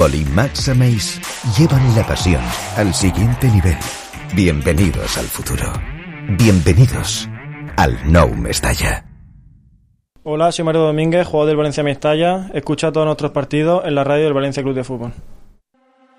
fútbol y Max Améis llevan la pasión al siguiente nivel. Bienvenidos al futuro. Bienvenidos al Nou Mestalla. Hola, soy Mario Domínguez, jugador del Valencia Mestalla. Escucha todos nuestros partidos en la radio del Valencia Club de Fútbol.